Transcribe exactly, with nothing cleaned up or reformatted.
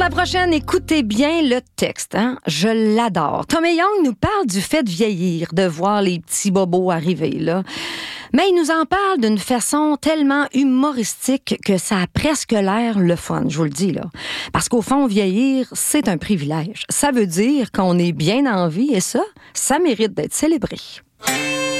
la prochaine, écoutez bien le texte. Hein? Je l'adore. Tommy Young nous parle du fait de vieillir, de voir les petits bobos arriver, là. Mais il nous en parle d'une façon tellement humoristique que ça a presque l'air le fun, je vous le dis, là. Parce qu'au fond, vieillir, c'est un privilège. Ça veut dire qu'on est bien en vie et ça, ça mérite d'être célébré.